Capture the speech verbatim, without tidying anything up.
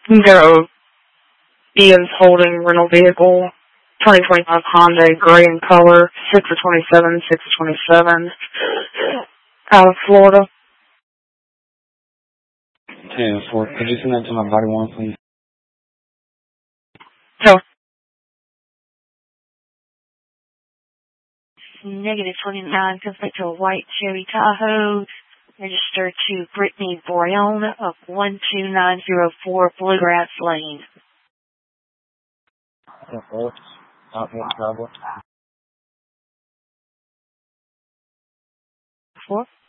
No. Ian's holding rental vehicle, twenty twenty-five Hyundai, gray in color, six of twenty-seven, six of twenty-seven, out of Florida. ten four. Could you send that to my body one, please? No. Negative twenty-nine comes back to a white Chevy Tahoe, registered to Brittany Brown of one two nine zero four Bluegrass Lane. ten four. Out, Four.